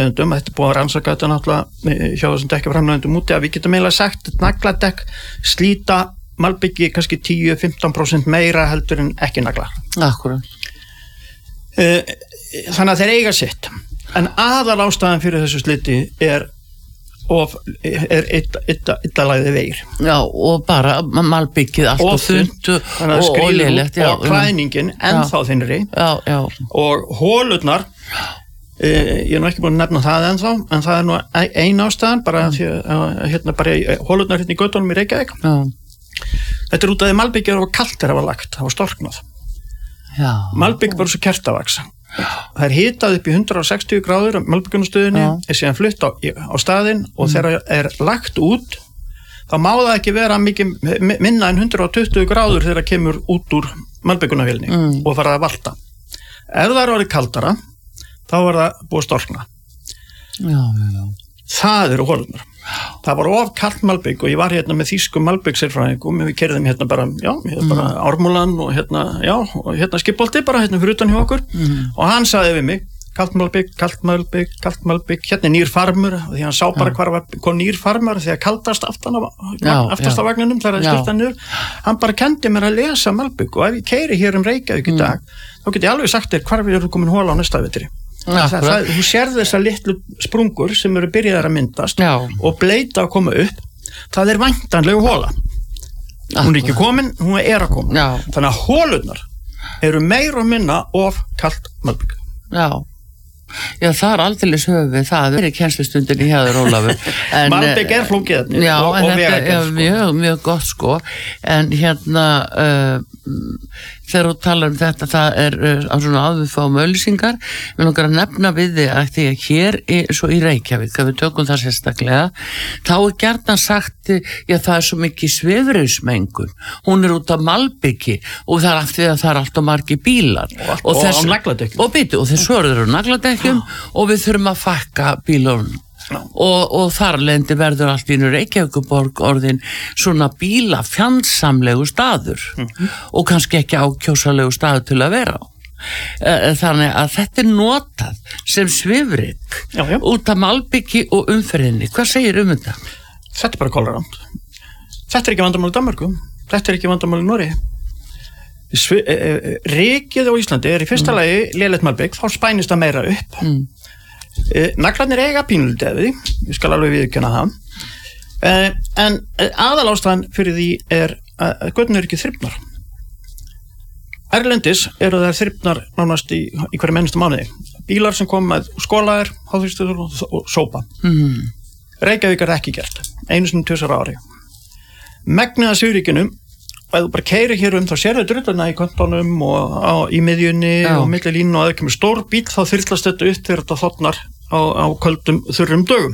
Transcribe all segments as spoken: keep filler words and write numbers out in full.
dekkaframleiðendum, þetta er búið að rannsaka þetta náttúrulega hjá þessum dekkaframleiðendum úti, að við getum eiginlega sagt að nagladekk slíta malbyggi kannski tíu til fimmtán prósent meira heldur en ekki naglar. Akkúrat. Þannig að þeir eiga sitt. En aðal ástæðan fyrir þessu sliti er of, er illalagði vegir. Já, og bara malbyggið allt og þunnt og, og lélegt. Og klæðningin ennþá þinnri. Já, já. Og hólurnar, e, ég er nú ekki búin að nefna það ennþá, en það er nú ein ástæðan, bara, því, hérna, bara hólurnar hérna í göttunum í Reykjavík. Já. Þetta er út af því malbyggið var kalt þegar það var lagt, það var storknað. Já. Malbygg var svo kertavaks. Það er hitað upp í hundrað og sextíu gráður á malbyggjunastöðinni, er síðan flutt á, á staðinn og mm. þegar er lagt út, þá má það ekki vera mikið, minna en hundrað og tuttugu gráður þegar það kemur út úr malbyggjunavélni mm. og fara að valta. Ef það er orðið kaldara, þá var það búið að storkna. Já, já, já. Það eru holunar. Það var of kalt malbygg og ég var hérna með þýskum malbyggsérfræðingum, við keyrðum hérna bara, já, hérna bara Ármúlan og hérna, já, og hérna Skipholti bara hérna fyrir utan hjá okkur mm. og hann sagði við mig, kalt malbygg, kalt malbygg, kalt malbygg, hérna er nýr farmur, því hann sá bara hvar var kom nýr farmur því að kaldast aftan á, aftast á vagninum þegar það styrta niður. Hann bara kendi mér að lesa malbygg og ef ég keyri hér um Reykjavík í dag, mm. þá get ég alveg sagt þér hvar við erum komin hóla á næsta vetri. Það, það, þú sérð þessar litlu sprungur sem eru byrjaðar að myndast Já. Og bleita að koma upp, það er væntanlegu hóla. Hún er ekki komin, hún er að koma. Já. Þannig að hólurnar eru meira og minna of kalt malbygg. Já. Já, það er aldeilis höfuð, það er í kennslustundinni hjá þér, Ólafur. Malbygg er flókið já, og, og þetta er sko. mjög, mjög gott sko, en hérna uh, þegar þú talar um þetta, það er uh, á svona áðurfáum auglýsingar, við langar að nefna við þig að því að hér í, svo í Reykjavík, að við tökum það sérstaklega, þá er gjarnan sagt, já það er svo mikið svifryksmengun, hún er út af malbyggi og það er allt við að það er allt og margir bílar og, og, og þess, á nagladekkjum og, bítu, og þess voru þeir á nagladekkjum og við þurfum að fakka bílunum og, og þar lendi verður allt í Reykjavíkurborg orðin svona bíla fjandsamlegu staður mm. og kannski ekki ákjósalegu staður til að vera á. Þannig að þetta er notað sem svifryk já, já. Út af malbyggi og umferðinni. Hvað segir um þetta? Þetta er bara kolramt. Þetta er ekki vandamál í Danmörku, þetta er ekki vandamál í Noregi. Svi, e, e, Rykið á Íslandi er í fyrsta mm. lagi lélegt malbygg, þá spænist það meira upp. Mm. E, naglarnir eiga pínuldefi, ég skal alveg viðurkenna það. E, en aðalástæðan fyrir því er að götun eru ekki þrifnar. Erlendis eru þær þrifnar nánast í, í hverju mennustu mánuði. Bílar sem kom með skólaðir, háþrýstur og, og sópa. Mm. Reykjavík er ekki gert, einu sinni tvisvar á ári. Megnið af svifrykinu, og ef þú bara keyrir hér um, þá sérðu drulluna í kontónum og á, í miðjunni Já. Og milli línu og ef það kemur stór bíl, þá þyrlast þetta upp þegar þetta þotnar á, á köldum, þurrum dögum.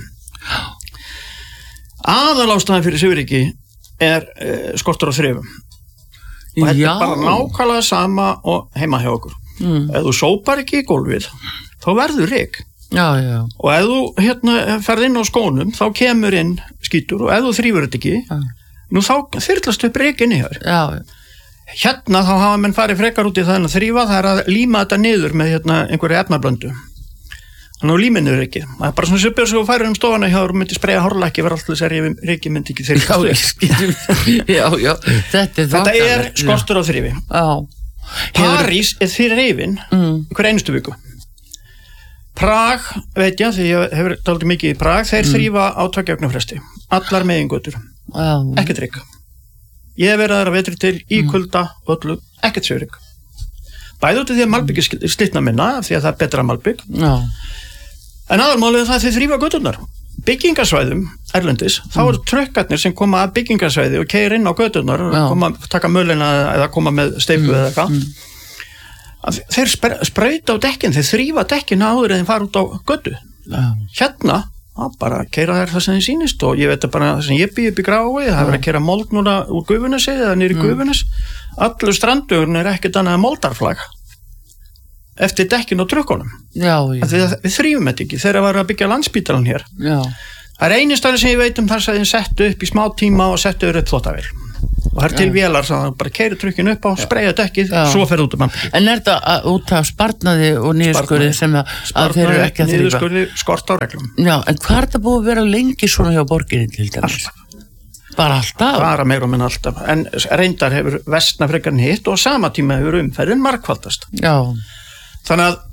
Aðalástæðan fyrir svifryki er uh, skortur á þrifum. Og þetta Já. Er bara nákvæmlega sama og heima hjá okkur. Mm. Ef þú sópar ekki í gólfið, þá verður ryk. Já, já. Og ef þú hérna, ferð inn á skónum, þá kemur inn skítur og ef þú þrýfur þetta ekki, já. Nú þá þyrlast upp ryk inn í hér. Já. Hérna þá hafa menn farið frekar út í það en að þrýfa, það er að líma þetta niður með hérna, einhverju efnablöndu. Þannig að líminu er ekki. Það er bara svona svipur sem þú færir um stofana hjá og myndir spreyja hárlækki verður alltaf þess að ryki myndi ekki þyrlast. Já, já. Þetta er, þetta er skortur á þrýfi. Já. París er fyrir reyfin mm. hver einustu viku. Prag, veit ég, því ég hefur dálítið mikið í Prag, þeir mm. þrýfa á tveggja-vikna-fresti. Allar megingötur. Wow. Ekkert ryk. Ég hef verið aðra vetri til í kulda og öllu, ekkert svifryk. Bæði út af því að malbygg er slitna minna, því að það er betra malbygg. Já. En aðalmálið er það að þeir þrýfa göturnar. Byggingasvæðum, erlendis, mm. þá eru trökkarnir sem koma að byggingasvæði og keyra inn á göturnar og koma, taka mölina eða koma með steypu mm. eða eitthvað. Mm. Þeir sprauta á dekkin, þeir þrýfa dekkin áður en þeir fara út á götu. Já. Hérna, á, bara keyra þær það sem þið sýnist og ég veit að bara það sem ég bý upp í Grái, það er verið að keyra mold núna úr Gufunesi eða niður í mm. Gufunes. Allur strandugurinn er ekkert annað en moldarflag eftir dekkin á trukkunum. Já, já. Við, við þrýfum þetta ekki þegar var að byggja Landspítalann hér. Já. Það er einu staður sem ég veit um þar sem þið settu upp í smá tíma og settu upp þvottavél. og það er til vélar sem það bara keyrir trukkinu upp á, spreyja dekkið, svo fer út um malbygg. En er þetta út af sparnaði og niðurskurði sem að, að þeir eru ekki að þrýfa? Niðurskurði, skort á reglum. Já, en hvað er þetta búið að vera lengi svona hjá borginni til dæmis? Alltaf. Bara alltaf? Bara meira og minna alltaf. En reyndar hefur vestna frekar en hitt og sama tíma hefur umferðin margfaldast. Já. Þannig að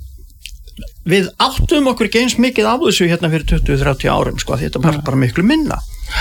við áttum okkur ekki eins mikið á þessu hérna fyrir tuttugu til þrjátíu árum, sko, þetta var bara miklu minna.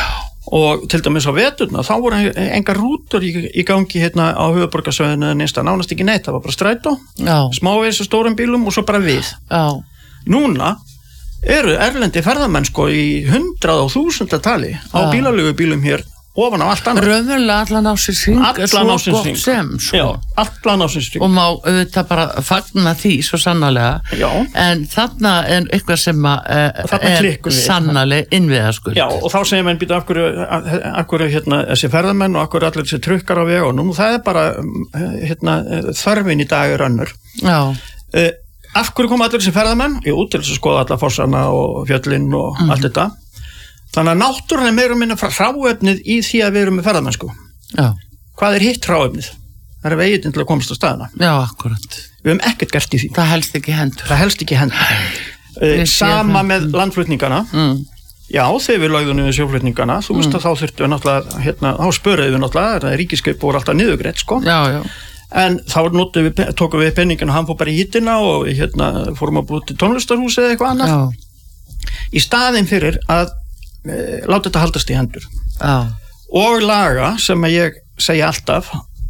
Og til dæmis á veturna, þá voru engar rútur í, í gangi hérna á höfuðborgarsvæðinu eða neinsta, nánast ekki neitt, það var bara strætó, smávegis og stórum bílum og svo bara við. Já. Núna eru erlendi ferðamenn sko í hundrað og þúsunda tali á bílalegu bílum hér ofan á allt annað. Raunverulega allan ásins hring allan ásins hring sem, sko. Já, allan ásins hring. Og má auðvitað bara fagna því svo sannarlega. Já. En þarna er eitthvað sem að er sannarlega innviðaskuld. Já, og þá segir menn býta af hverju, af hverju hérna þessi ferðamenn og af hverju allir þessi trukkar á vegunum, og það er bara hérna þörfin í dag er önnur. Já. Uh, af hverju koma allir þessi ferðamenn? Jú, til þess að skoða alla fossana og fjöllin og mm. allt þetta. Þannig að náttúran er meira og minna hráefnið í því að við erum með ferðamennsku. Já. Hvað er hitt hráefnið? Það er veginn til að komast á staðina. Já, akkurat. Við höfum ekkert gert í því. Það helst ekki hendur. Það helst ekki hendur. uh, Sama með landflutningana. Mm. Já, þegar við lögðum niður sjóflutningana, þú veist mm. að þá þurftum við náttúrulega, hérna, þá spöruðum við náttúrulega, ríkiskaup voru alltaf niðurgreitt, sko. Já, já. En þá við, tókum við penningin og hann fór bara í hítina og hérna fórum að búið til tónlistarhús eða eitthvað annað. Já. Í staðinn fyrir að láta þetta haldast í hendur. Já. Og laga sem að ég segja alltaf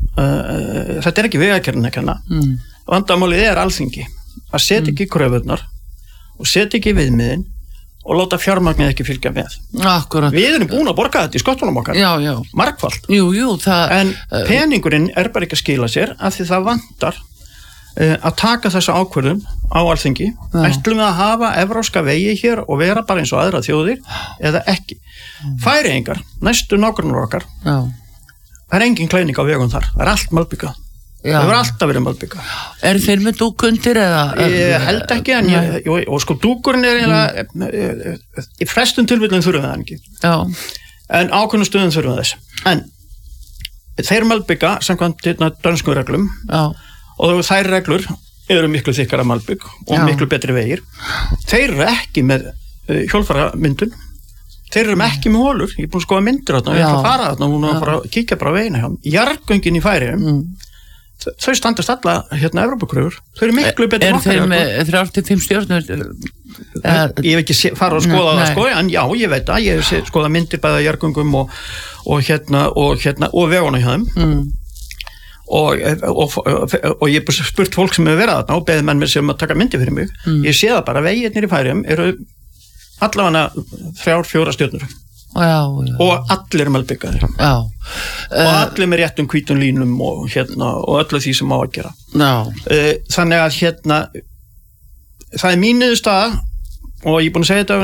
uh, þetta er ekki vegagerðin að kenna. Mm. Vandamálið er Alþingi að setja mm. ekki kröfurnar og setja ekki viðmiðin og láta fjármagnið ekki fylgja með. Akkurat. Við erum búin að borga þetta í sköttunum okkar. Já, já. Margfald. Jú, jú, það en peningurinn er bara ekki að skila sér af því það vantar að taka þessa ákvörðum á Alþingi. Já. Ætlum við að hafa evrópska vegi hér og vera bara eins og aðra þjóðir eða ekki. Mm. Færeyingar, næstu nágrannir okkar. Já. Það er engin klæning á vegum þar, það er allt malbyggað. Það hefur alltaf verið malbyggað. Er þeir með dúkundir eða? Ég held ekki, en ég, og, og sko dúkurinn er eiginlega mm. í flestum tilfellum þurfum við það ekki. Já. En ákveðnum stöðum þurfum við þess. En þeir malbygga samkvæmt dönskum reglum. Já. Og þær reglur eru miklu þykkara malbygg og Já. Miklu betri vegir. Þeir eru ekki með uh, hjólfaramyndun. Þeir eru ekki með hólur. Ég er búin að skoða myndir þarna og ég ætla að fara þarna og hún að fara að kíkja bara á vegina hjá. Jarðgöngin í Færeyjum, mm. þau standast alla hérna Evrópukröfur. Þau eru miklu betri. Er þeir með þrjár til fimm stjörnur? Ég hef ekki fara að skoða það sko, en já, ég veit að ég hef skoða myndir bæða jarðgöngum og, og hérna og hérna og veguna hjá þeim. Mm. Og, og, og, og ég hef spurt fólk sem hefur verið þarna og beðið menn mér sem að taka myndi fyrir mig. Mm. Ég sé það bara, vegirnir í Færeyjum eru allavega þrjár, fjóra stjörnur. Já, já. Og allir er malbyggaðir. Já. Og allir með réttum hvítum línum og, hérna, og öllu því sem á að gera. Já. Þannig að hérna, það er mín niðurstaða og ég er búin að segja þetta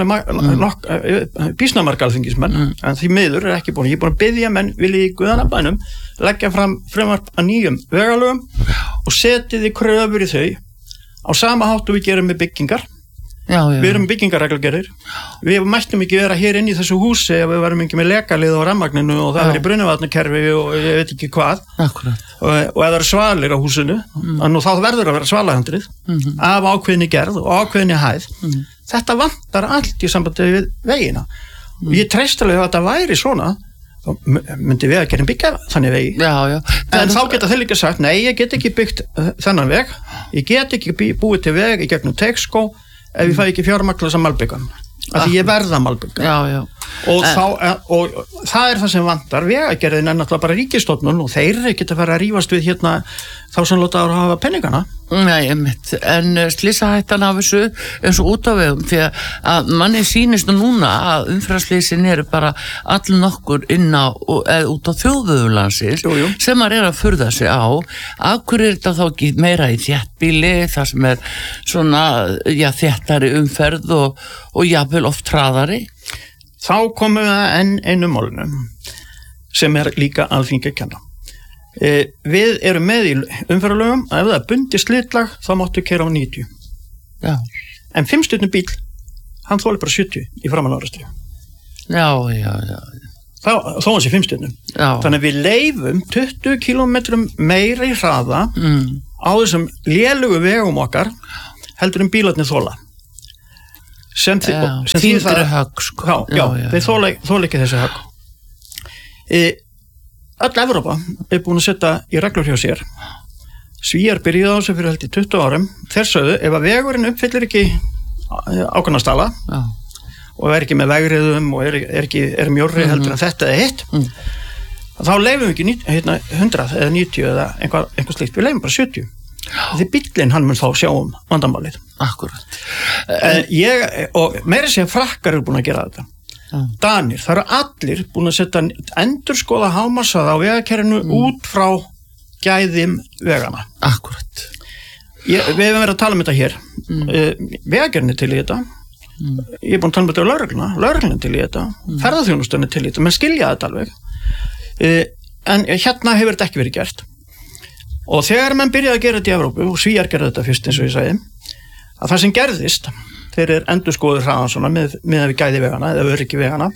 mm. býsnamarga alþingismenn, mm. en því miður er ekki búin. Ég er búin að biðja menn viljið í Guðana bænum leggja fram frumvarp að nýjum vegalögum og setið í kröfur í þau á sama hátt og við gerum með byggingar. Já, já. Við erum byggingarreglugerðir. Við mættum ekki vera hér inn í þessu húsi ef við varum ekki með lekalið og rafmagninu og það verið brunavatnakerfi og ég veit ekki hvað. Akkurat. Og, og ef það eru svalir á húsinu, mm. og þá verður að vera svalahandrið mm-hmm. af ákveðinni gerð og ákveðinni hæð. Mm. Þetta vantar allt í sambandi við vegina. Mm. Og ég treystilega að þetta væri svona, þá myndi við að gera byggja þannig vegi. Já, já. En þá geta þeir líka sagt, nei, ég get ekki byggt uh, þennan veg, ég get ekki búið til veg í gegnum Texco ef ég fæ ekki fjármagn sem malbyggan. Af því ég verða malbygga. Já, já. Og, en, þá, og, og það er það sem vantar. Vegagerðin er náttúrulega bara ríkisstofnun og þeir geta að fara að rífast við hérna þá sem láta að hafa penningana. Nei, einmitt. En slysahættan af þessu eins og út á vegum því að manni sýnist nú núna að umferðarslysin eru bara all nokkur inn á eða út á þjóðvegulansir sem maður er að furða sig á. Af hverju er þetta þá ekki meira í þéttbýli þar sem er svona já, þéttari umferð og, og jafnvel oft hraðari? Þá komum við að enn einu málunum sem er líka Alþingi að kenna. E, við erum með í umferðarlögum að ef það er bundið slitlag þá máttu keyra á níutíu. Já. En fimm stjörnu bíl, hann þolir bara sjötíu í framanárastri. Já, já, já. þá, þó hans í fimmstjörnum. Þannig að við leifum tuttugu kílómetrum meira í hraða mm. á þessum lélugu vegum okkar heldur um bílarnir þóla. Sem þýndri högg, sko. Já, já, já, já. Þeir þóla, þóla ekki þessi högg. E, öll Evrópa er búin að setja í reglur hjá sér. Svíjar byrjuði á þessu fyrir held í tuttugu árum. Þeir sögðu, ef að vegurinn uppfyllir ekki ákveðna stala já. Og er ekki með vegriðum og er, er ekki er mjórri mm-hmm. heldur en þetta er hitt mm. þá leifum við ekki hérna, hundrað eða níutíu eða einhvað, einhvað slíkt, við leifum bara sjötíu því bíllinn hann mun þá sjá um vandamálið. Akkurat. En ég, og meira sé að frakkar eru búin að gera þetta mm. Danir, það eru allir búin að setja endurskoða hámarkshraða á vegakerfinu mm. út frá gæðum vegana. Akkurat. Ég, við hefum verið að tala um þetta hér mm. uh, vegakerfinu til í þetta Mm. Ég er búin að tala um þetta á lögregluna lögreglun til í þetta, mm. ferðaþjónustunni til í þetta menn skilja þetta alveg uh, en hérna hefur þetta ekki verið gert og þegar menn byrjaði að gera þetta í Evrópu og Svíjar gerði þetta fyrst eins og ég sagði að það sem gerðist þeir eru endurskoður hraðan svona með, með að við gæði vegana eða öryggi vegana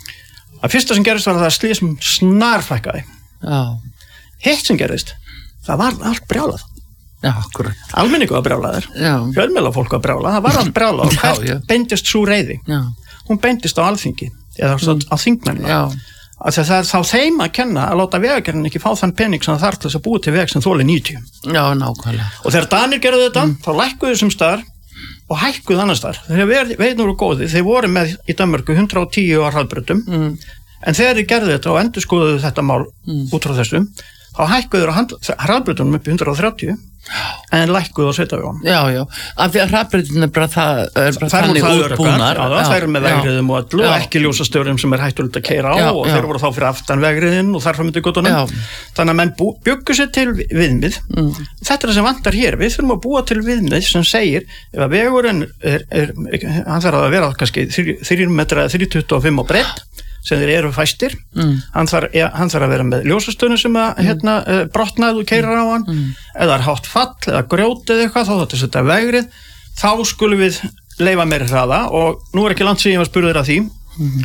að fyrsta sem gerðist var að það slísum snarfækkaði oh. hitt sem gerðist, það var allt brjálað. Já, akkurat. Almenningu var brjálaður, fjölmiðlafólk var brjálað, það var allt brjálað og hvert já, já. beindist sú reiði. Já. Hún beindist á alþingi, eða mm. á þingmennina. Það er þá þeim að kenna að láta vegagerðin ekki fá þann pening sem það þarf til þess að búa til veg sem þoli níutíu. Já, nákvæmlega. Og þegar Danir gerðu þetta, mm. þá lækkuðu þessum staðar og hækkuðu annars staðar. Þegar veiðnur og góði, þeir voru með í Danmörku hundrað og tíu á hraðbrautum, mm. en þegar þeir gerðu þetta og endurskoðuðu þetta mál mm. út frá þessu, þá hækkuðu hraðbrautunum upp í hundrað og þrjátíu en lækkuð á sveitavegum. Já, já, af því að hraðbrautin er bara það er bara þannig útbúnar. Já, það er með vegriðum og allu og ekki ljósastjórum sem er hættulegt að keyra á já, og já. Þeir voru þá fyrir aftan vegriðin og þar fram undir götunum. Þannig að menn bjuggu sér til viðmið. Mm. Þetta er það sem vantar hér. Við þurfum að búa til viðmið sem segir ef að vegurinn er, er, er hann þarf að vera kannski þrír metra eða þrjú tuttugu og fimm á breidd sem þeir eru fæstir mm. hann, þarf, ja, hann þarf að vera með ljósastöðnu sem að hérna, uh, brotnaðu keyrir á hann mm. eða er hátt fall eða grjótið eitthvað þá þetta setja vegrið þá skulum við leyfa meiri hraða og nú er ekki langt síðan ég var spurður að því mm.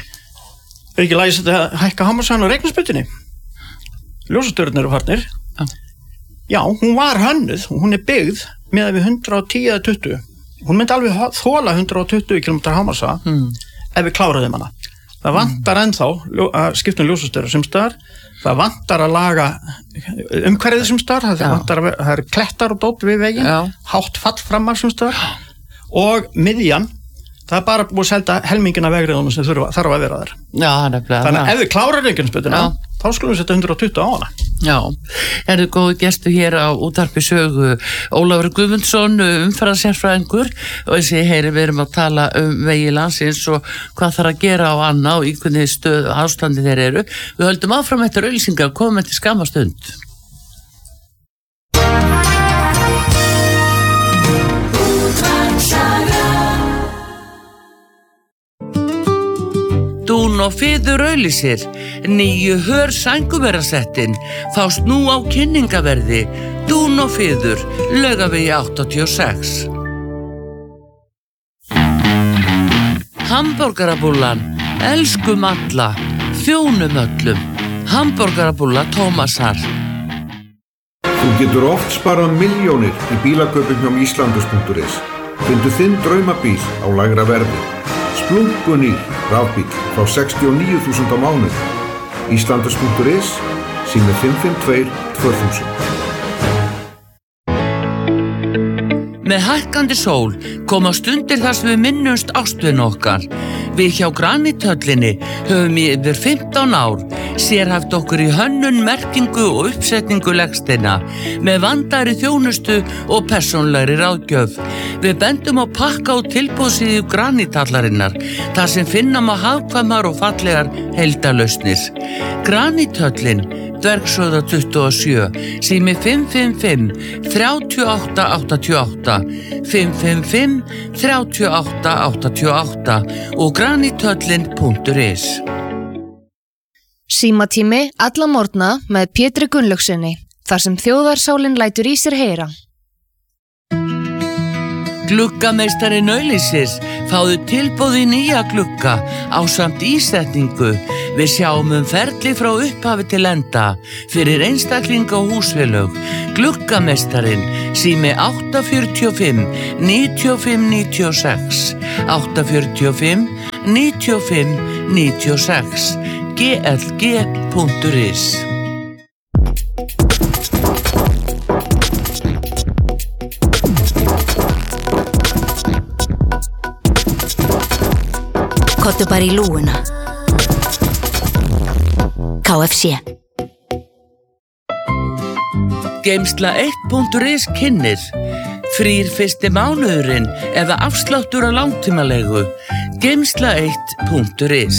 er ekki lægist að hækka hámarkshraðann á Reykjanesbrautinni ljósastöðurnar eru farnir ah. já, hún var hönnuð hún er byggð með við hundrað og tíu eða tuttugu hún myndi alveg þola hundrað og tuttugu kílómetra hámarkshraða mm. ef við kláruðum hana. Það vantar ennþá að skipta um ljósastöður sem staðar, það vantar að laga umhverfið sem staðar, það vantar að það eru klettar og dót við veginn, Já. hátt fall framar sem staðar og miðjan, það er bara búið að selta helmingina vegriðunum sem þurfa, þarf að vera þar. Já, nefnilega. Þannig að ef við klárar Reykjanesbrautina, þá skulum við setja hundrað og tuttugu á hana. Já, er þið góðu gestu hér á útvarpi sögu Ólafur Guðmundsson, umferðarsérfræðingur og þessi heyri við erum að tala um vegi landsins og hvað þarf að gera á anna og í hvernig stöð ástandi þeir eru. Við höldum áfram eftir auglýsingar og komum eftir skamma stund. Dún og Fiður auglýsir, nýju hör sænguverasettin, fást nú á kynningaverði, Dún og Fiður, Laugavegi áttatíu og sex. Hamborgarabúllan, elskum alla, þjónum öllum, Hamborgarabúlla Tómasar. Þú getur oft sparað milljónir í bílakaupum hjá Íslandus punktur is. Fyndu þinn draumabíl á lægra verði. Splunkunýr rafbíl frá sextíu og níu þúsund á mánuð. Íslandus punktur is, sími fimm fimm tvö tvö þúsund. Með hækkandi sól koma stundir þar sem við minnumst ástvin okkar. Við hjá Granithöllinni höfum í yfir fimmtán ár sérhæft okkur í hönnun, merkingu og uppsetningu legsteina með vandaðri þjónustu og persónlegri ráðgjöf. Við bendum á pakka og tilboðsíðu Granithallarinnar þar sem finna má hagkvæmar og fallegar heildarlausnir. Granithöllin, Dvergshöfða tuttugu og sjö, sími fimm fimm fimm þrjú átta átta átta, fimm fimm fimm þrjú átta átta átta og granithöllin punktur is. Símatími alla morgna með Pétri Gunnlaugsssyni, þar sem þjóðarsálin lætur í sér heyra. Gluggameistari Nauðlýsis, fáðu tilboð í nýja glugga ásamt ísetningu. Við sjáum um ferli frá upphafi til enda fyrir einstaklinga og húsfélög. Gluggamestarinn, sími átta fjörutíu og fimm níutíu og fimm níutíu og sex, átta fjörutíu og fimm níutíu og fimm níutíu og sex, g l g punktur is. Kottu bara í lúuna. K F C. Geimsla eitt punktur is kynnir. Frýr fyrsti mánuðurinn eða afsláttur á langtímalegu. Geimsla eitt punktur is.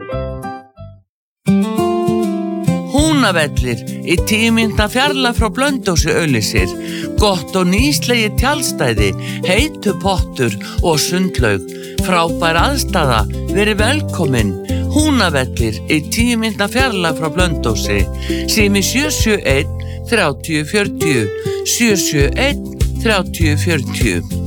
Húnavellir í tíu mínútna fjarlægð frá Blönduósi auglýsir. Gott og nýslegi tjaldstæði, heitu pottur og sundlaug. Frábær aðstaða, verið velkomin. Húnavellir í tíu mínútna fjarlægð frá Blönduósi. Sími sjö sjö einn þrjátíu fjörutíu, sjö sjö einn þrjátíu fjörutíu.